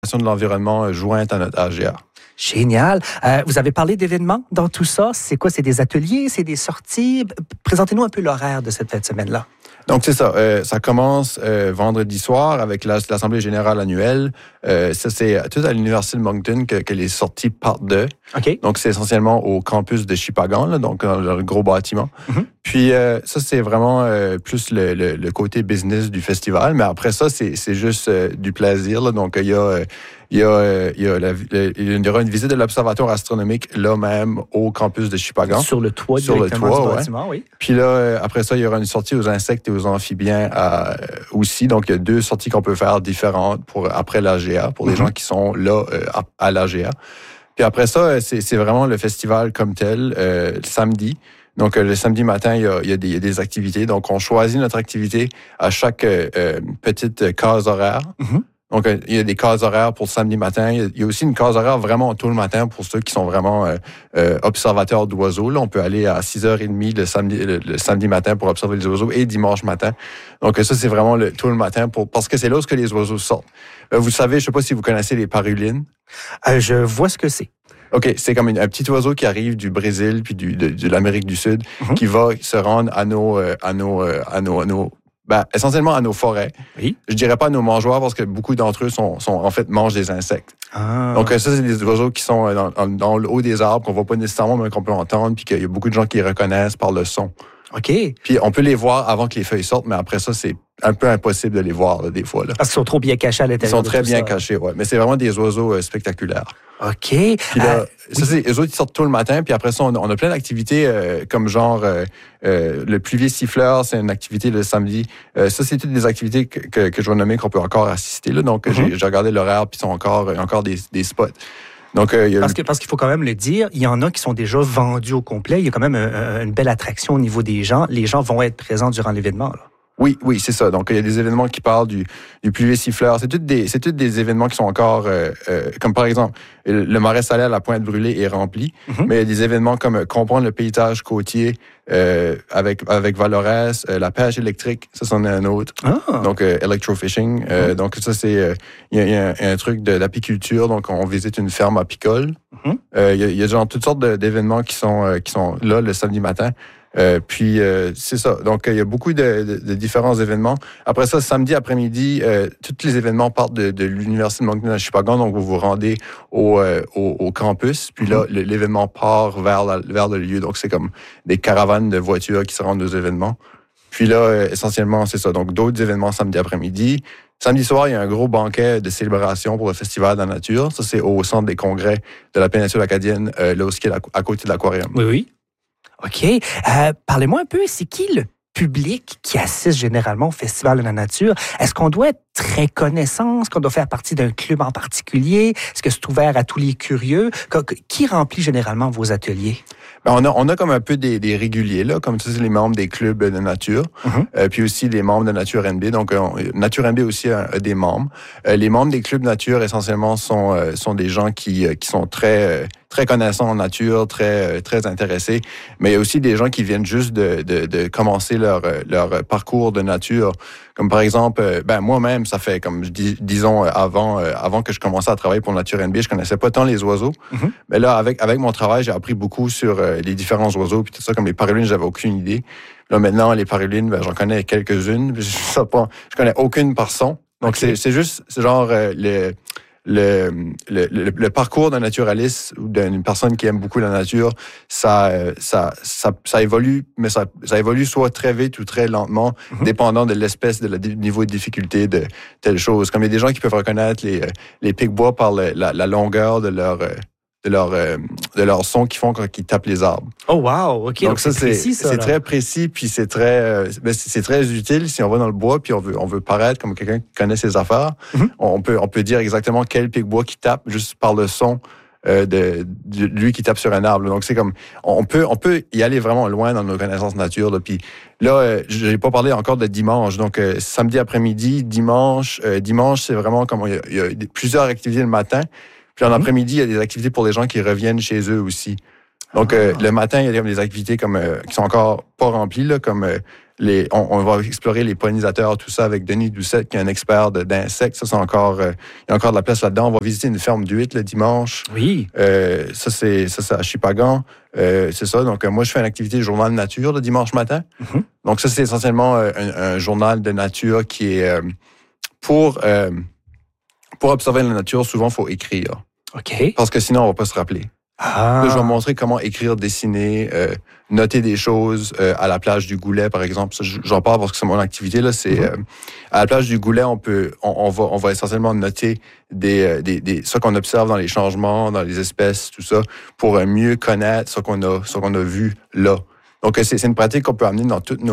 de l'environnement jointe à notre AGA. Génial. Vous avez parlé d'événements dans tout ça. C'est quoi? C'est des ateliers? C'est des sorties? Présentez-nous un peu l'horaire de cette fin de semaine-là. Donc, c'est ça. Ça commence vendredi soir avec l'Assemblée générale annuelle. Ça, c'est tout à l'Université de Moncton que les sorties partent de. OK. Donc, c'est essentiellement au campus de Shippagan, là, donc dans le gros bâtiment. Mm-hmm. Puis, ça, c'est vraiment plus le côté business du festival. Mais après ça, c'est juste du plaisir. Là. Donc, il y aura une visite de l'Observatoire astronomique là même au campus de Shippagan. Sur le toit du bâtiment, oui. Puis là, après ça, il y aura une sortie aux insectes et aux amphibiens aussi. Donc, il y a 2 sorties qu'on peut faire différentes après l'AGA, pour les gens qui sont là à l'AGA. Puis après ça, c'est vraiment le festival comme tel, samedi. Donc, le samedi matin, il y a des activités. Donc, on choisit notre activité à chaque petite case horaire. Mm-hmm. Donc, il y a des cases horaires pour le samedi matin. Il y a aussi une case horaire vraiment tôt le matin pour ceux qui sont vraiment observateurs d'oiseaux. Là, on peut aller à 6h30 le samedi matin pour observer les oiseaux et dimanche matin. Donc, ça, c'est vraiment tôt le matin parce que c'est là où les oiseaux sortent. Vous savez, je ne sais pas si vous connaissez les parulines. Je vois ce que c'est. OK, c'est comme un petit oiseau qui arrive du Brésil puis de l'Amérique du Sud qui va se rendre essentiellement à nos forêts. Oui. Je dirais pas à nos mangeoires parce que beaucoup d'entre eux mangent des insectes. Ah. Donc ça, c'est des oiseaux qui sont dans le haut des arbres qu'on voit pas nécessairement, mais qu'on peut entendre, puis qu'il y a beaucoup de gens qui les reconnaissent par le son. OK. Puis on peut les voir avant que les feuilles sortent, mais après ça, c'est un peu impossible de les voir, là, des fois. Là. Parce qu'ils sont trop bien cachés à l'intérieur. Ils sont très bien cachés, oui. Mais c'est vraiment des oiseaux spectaculaires. OK. Puis là, ça, c'est eux autres qui sortent tôt le matin, puis après ça, on a plein d'activités comme genre le pluvier siffleur, c'est une activité le samedi. Ça, c'est toutes des activités que je vais nommer qu'on peut encore assister. Là. Donc, j'ai regardé l'horaire, puis il y a encore des spots. Donc, parce qu'il faut quand même le dire, il y en a qui sont déjà vendus au complet. Il y a quand même une belle attraction au niveau des gens. Les gens vont être présents durant l'événement, là. Oui, c'est ça. Donc, il y a des événements qui parlent du pluvier siffleur. C'est tous des événements qui sont encore, comme par exemple, le marais salé à la Pointe Brûlée est rempli, mais il y a des événements comme comprendre le paysage côtier avec Valorès, la pêche électrique, ça, c'en est un autre. Ah. Donc, electrofishing. Donc, ça, c'est, il y a un truc d'apiculture. Donc, on visite une ferme apicole. Il y a genre toutes sortes d'événements qui sont là le samedi matin. Puis c'est ça. Donc il y a beaucoup de différents événements. Après ça, samedi après-midi, tous les événements partent de l'Université de Moncton à Shippagan. Donc vous vous rendez au campus. Puis là, l'événement part vers le lieu. Donc c'est comme des caravanes de voitures qui se rendent aux événements. Puis là, essentiellement, c'est ça. Donc d'autres événements samedi après-midi. Samedi soir, il y a un gros banquet de célébration pour le Festival de la nature. Ça, c'est au centre des congrès de la péninsule acadienne, là où c'est à côté de l'aquarium. Oui. OK. Parlez-moi un peu, c'est qui le public qui assiste généralement au Festival de la nature? Est-ce qu'on doit être très connaissant? Est-ce qu'on doit faire partie d'un club en particulier? Est-ce que c'est ouvert à tous les curieux? Qui remplit généralement vos ateliers? Ben, on a comme un peu des réguliers, là, comme ça, c'est les membres des clubs de nature, puis aussi les membres de Nature NB. Donc, Nature NB aussi a des membres. Les membres des clubs nature, essentiellement, sont des gens qui sont très connaissants en nature, très intéressés. Mais il y a aussi des gens qui viennent juste de commencer leur parcours de nature. Comme par exemple, moi-même, ça fait comme disons avant que je commençais à travailler pour Nature NB, je connaissais pas tant les oiseaux. Mais là, avec mon travail, j'ai appris beaucoup sur les différents oiseaux, puis tout ça, comme les parulines, j'avais aucune idée. Là, maintenant, les parulines, j'en connais quelques-unes. Je connais aucune par son. Donc, okay. c'est juste, c'est genre le parcours d'un naturaliste ou d'une personne qui aime beaucoup la nature, ça évolue, mais ça évolue soit très vite ou très lentement, dépendant de l'espèce, du niveau de difficulté de telle chose. Comme il y a des gens qui peuvent reconnaître les pics-bois par la longueur de leur son qu'ils font quand ils tapent les arbres. Oh wow, OK. Donc ça, c'est précis, ça. C'est très précis, puis c'est très utile si on va dans le bois, puis on veut paraître comme quelqu'un qui connaît ses affaires. On peut dire exactement quel pic-bois qui tape juste par le son de lui qui tape sur un arbre. Donc c'est comme on peut y aller vraiment loin dans nos connaissances nature. Là. Puis là, j'ai pas parlé encore de dimanche. Donc samedi après-midi, dimanche, c'est vraiment comme il y a plusieurs activités le matin. Puis en après-midi, il y a des activités pour les gens qui reviennent chez eux aussi. Donc, le matin, il y a des activités qui sont encore pas remplies, là, comme on va explorer les pollinisateurs, tout ça avec Denis Doucette, qui est un expert d'insectes. Ça, il y a encore de la place là-dedans. On va visiter une ferme d'huîtres le dimanche. Oui. Ça, c'est à Shippagan. C'est ça. Donc, moi, je fais une activité journal nature le dimanche matin. Mm-hmm. Donc, ça, c'est essentiellement un journal de nature qui est pour observer la nature, souvent, il faut écrire. OK. Parce que sinon, on va pas se rappeler. Ah. Là, je vais montrer comment écrire, dessiner, noter des choses à la plage du Goulet, par exemple. Ça, j'en parle parce que c'est mon activité. Là, c'est à la plage du Goulet, on va essentiellement noter ce qu'on observe dans les changements, dans les espèces, tout ça, pour mieux connaître ce qu'on a vu là. Donc, c'est une pratique qu'on peut amener dans toutes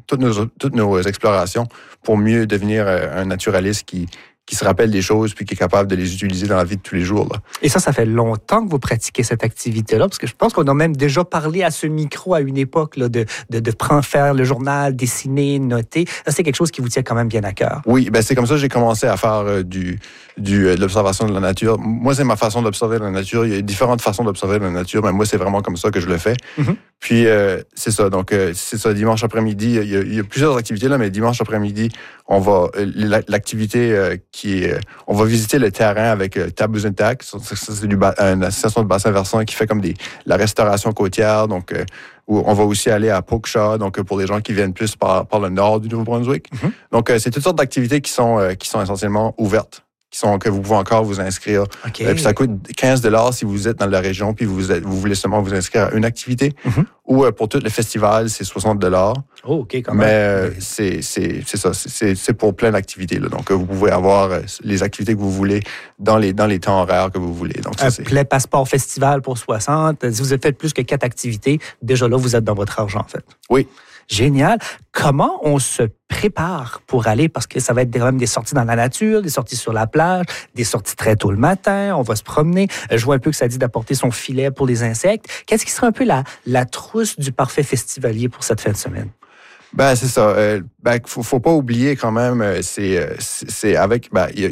nos explorations pour mieux devenir un naturaliste qui se rappelle des choses puis qui est capable de les utiliser dans la vie de tous les jours. Là. Et ça fait longtemps que vous pratiquez cette activité-là, parce que je pense qu'on a même déjà parlé à ce micro à une époque là, de faire le journal, dessiner, noter. Ça, c'est quelque chose qui vous tient quand même bien à cœur. Oui, c'est comme ça que j'ai commencé à faire de l'observation de la nature. Moi, c'est ma façon d'observer la nature. Il y a différentes façons d'observer la nature, mais moi, c'est vraiment comme ça que je le fais. Mm-hmm. Puis, c'est ça. Donc, c'est ça. Dimanche après-midi, il y a plusieurs activités, là, mais dimanche après-midi, on va l'activité on va visiter le terrain avec Tabuzintac. C'est une association de bassin versant qui fait comme la restauration côtière. Donc, où on va aussi aller à Pokeshaw, donc pour les gens qui viennent plus par le nord du Nouveau-Brunswick. Mm-hmm. Donc, c'est toutes sortes d'activités qui sont essentiellement ouvertes, que vous pouvez encore vous inscrire. Okay. Puis ça coûte 15$ si vous êtes dans la région puis vous voulez seulement vous inscrire à une activité. Mm-hmm. Ou pour tout le festival, c'est 60$. Oh, OK, quand même. Mais c'est ça, c'est pour plein d'activités. Là. Donc, vous pouvez avoir les activités que vous voulez dans les temps horaires que vous voulez. Donc, plein passeport festival pour 60. Si vous avez fait plus que 4 activités, déjà là, vous êtes dans votre argent, en fait. Oui. Génial. Comment on se prépare pour aller, parce que ça va être quand même des sorties dans la nature, des sorties sur la plage, des sorties très tôt le matin, on va se promener. Je vois un peu que ça dit d'apporter son filet pour les insectes. Qu'est-ce qui sera un peu la trousse du parfait festivalier pour cette fin de semaine? C'est ça. Faut pas oublier quand même. C'est avec.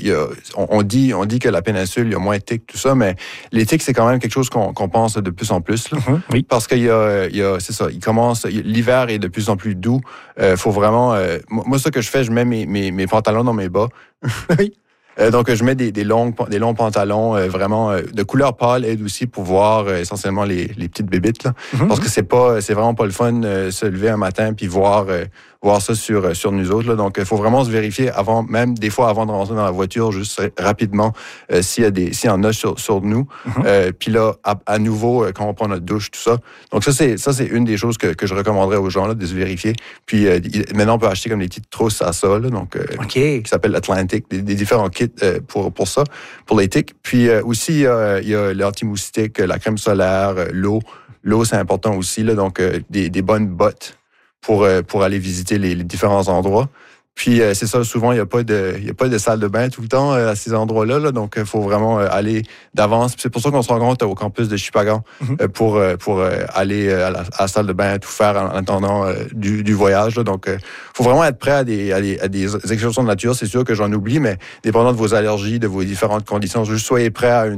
On dit que la péninsule il y a moins de tiques, tout ça, mais les tiques c'est quand même quelque chose qu'on pense de plus en plus. Là, oui. Parce qu'il y a c'est ça. L'hiver est de plus en plus doux. Faut vraiment. Moi, ce que je fais, je mets mes pantalons dans mes bas. Oui. Donc, je mets des longs pantalons vraiment de couleur pâle aide aussi pour voir essentiellement les petites bébites là, parce que c'est vraiment pas le fun se lever un matin puis voir ça sur nous autres là. Donc, il faut vraiment se vérifier même des fois avant de rentrer dans la voiture, juste rapidement s'il y en a sur nous. Puis là, à nouveau quand on prend notre douche, tout ça. Donc ça c'est une des choses que je recommanderais aux gens là, de se vérifier. Puis maintenant on peut acheter comme des petites trousses à ça là, donc qui s'appellent Atlantic, des différents kits pour ça, pour les tiques. Puis aussi il y a l'anti-moustique, la crème solaire, l'eau. L'eau c'est important aussi là, donc des bonnes bottes pour aller visiter les différents endroits. Puis c'est ça, souvent il y a pas de salle de bain tout le temps à ces endroits-là, là, donc il faut vraiment aller d'avance. Puis c'est pour ça qu'on se rencontre au campus de Shippagan pour aller à la salle de bain, tout faire en attendant du voyage. Là. Donc faut vraiment être prêt à des excursions de nature. C'est sûr que j'en oublie, mais dépendant de vos allergies, de vos différentes conditions, juste soyez prêt à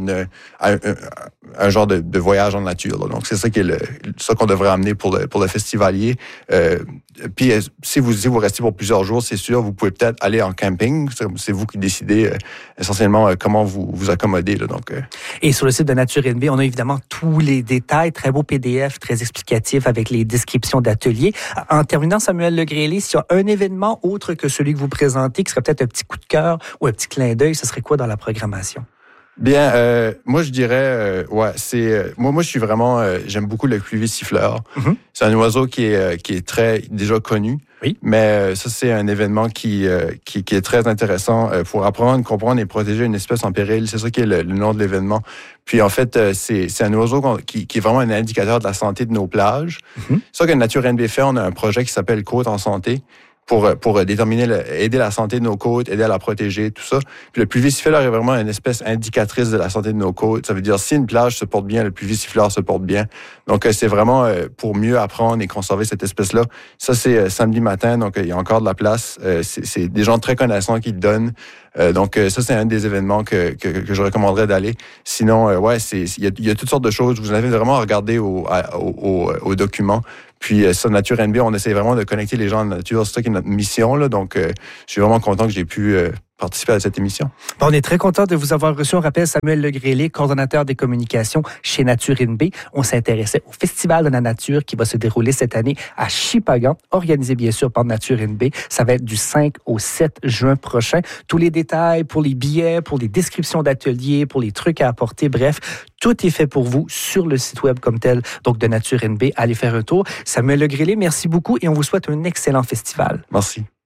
un genre de voyage en nature. Là. Donc c'est ça ça qu'on devrait amener pour le festivalier. Puis si vous restez pour plusieurs jours, c'est sûr, vous pouvez peut-être aller en camping. C'est vous qui décidez essentiellement comment vous accommoder. Là, donc, Et sur le site de Nature NB, on a évidemment tous les détails, très beau PDF, très explicatif avec les descriptions d'ateliers. En terminant, Samuel Legrellet, s'il y a un événement autre que celui que vous présentez, qui serait peut-être un petit coup de cœur ou un petit clin d'œil, ce serait quoi dans la programmation? Bien, moi je dirais, moi je suis vraiment, j'aime beaucoup le cluvis siffleur. C'est un oiseau qui est très déjà connu. Oui. Mais ça c'est un événement qui est très intéressant pour apprendre, comprendre et protéger une espèce en péril. C'est ça qui est le nom de l'événement. Puis en fait, c'est un oiseau qui est vraiment un indicateur de la santé de nos plages. C'est ça que Nature NB fait. On a un projet qui s'appelle Côte en santé. Pour déterminer, aider la santé de nos côtes, aider à la protéger, tout ça. Puis le pluvier siffleur est vraiment une espèce indicatrice de la santé de nos côtes. Ça veut dire si une plage se porte bien, le pluvier siffleur se porte bien. Donc c'est vraiment pour mieux apprendre et conserver cette espèce-là. Ça c'est samedi matin, donc il y a encore de la place. C'est des gens très connaissants qui le donnent. Donc ça c'est un des événements que je recommanderais d'aller. Sinon il y a toutes sortes de choses. Je vous invite vraiment à regarder aux documents. Puis ça, Nature NB, on essaie vraiment de connecter les gens à la nature. C'est ça qui est notre mission, là. Donc, je suis vraiment content que j'ai pu participer à cette émission. On est très content de vous avoir reçu. On rappelle Samuel Legrélé, coordonnateur des communications chez Nature NB. On s'intéressait au Festival de la nature qui va se dérouler cette année à Shippagan, organisé bien sûr par Nature NB. Ça va être du 5 au 7 juin prochain. Tous les détails pour les billets, pour les descriptions d'ateliers, pour les trucs à apporter, bref, tout est fait pour vous sur le site web comme tel, donc de Nature NB. Allez faire un tour. Samuel Legrélé, merci beaucoup et on vous souhaite un excellent festival. Merci.